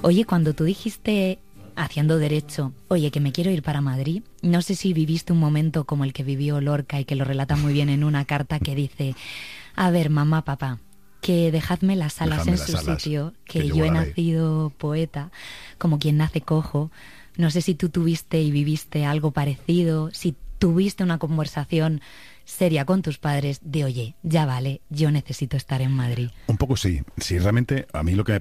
Oye, cuando tú dijiste, haciendo derecho, oye, que me quiero ir para Madrid, no sé si viviste un momento como el que vivió Lorca y que lo relata muy bien en una carta que dice: a ver, mamá, papá, que dejadme las alas en su sitio, que yo he nacido poeta, como quien nace cojo. No sé si tú tuviste y viviste algo parecido, si tuviste una conversación seria con tus padres de, oye, ya vale, yo necesito estar en Madrid. Un poco sí. Sí, realmente a mí lo que me